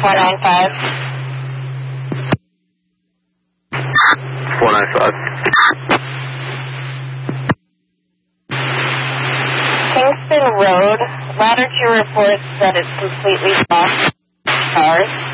495. 495. Kingston Road, ladder 2 reports that it's completely blocked cars.